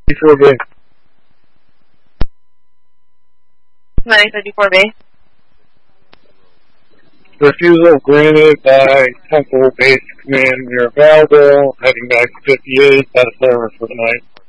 54B. 954B. Refusal granted by Temple Base Command. You're available. Heading back to 58. That's over for the night.